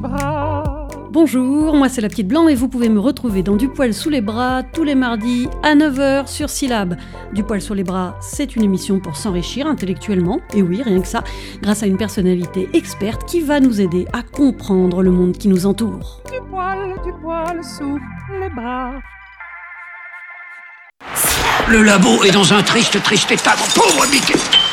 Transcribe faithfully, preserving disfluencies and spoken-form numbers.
bras. Bonjour, moi c'est la Petite Blanc et vous pouvez me retrouver dans Du poil sous les bras tous les mardis à neuf heures sur Syllab. Du poil sous les bras, c'est une émission pour s'enrichir intellectuellement, et oui, rien que ça, grâce à une personnalité experte qui va nous aider à comprendre le monde qui nous entoure. Du poil, du poil sous les bras. Le labo est dans un triste, triste état, mon pauvre Mickey.